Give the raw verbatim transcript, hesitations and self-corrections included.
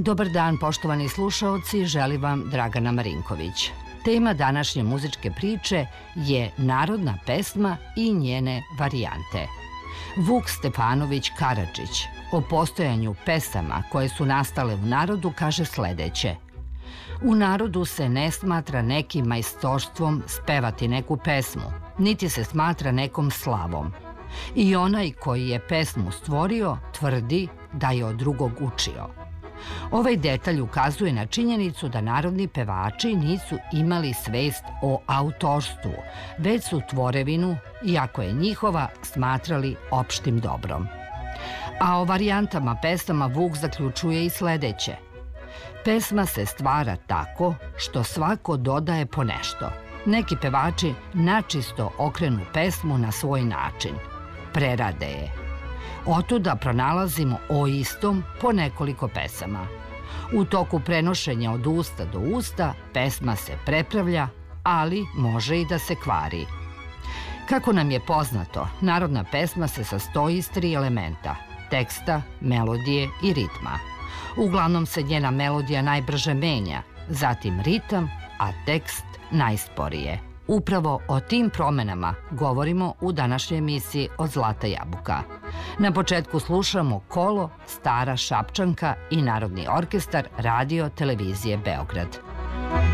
Dobar dan, poštovani slušaoci, želi vam Dragana Marinković. Tema današnje muzičke priče je narodna pesma i njene varijante. Vuk Stefanović Karadžić o postojanju pesama koje su nastale u narodu kaže sledeće. U narodu se ne smatra nekim majstorstvom spevati neku pesmu, niti se smatra nekom slavom. I onaj koji je pesmu stvorio tvrdi da je od drugog učio. Ovaj detalj ukazuje na činjenicu da narodni pevači nisu imali svest o autorstvu, već su tvorevinu, iako je njihova, smatrali opštim dobrom. A o varijantama pesama Vuk zaključuje i sledeće. Pesma se stvara tako što svako dodaje po nešto. Neki pevači načisto okrenu pesmu na svoj način. Prerade je. Otuda pronalazimo o istom po nekoliko pesama. U toku prenošenja od usta do usta pesma se prepravlja, ali može i da se kvari. Kako nam je poznato, narodna pesma se sastoji iz tri elementa – teksta, melodije i ritma. Uglavnom se njena melodija najbrže menja, zatim ritam, a tekst najsporije. Upravo o tim promenama govorimo u današnjoj emisiji od Zlata jabuka. Na početku slušamo Kolo, Stara Šapčanka i Narodni orkestar Radio Televizije Beograd.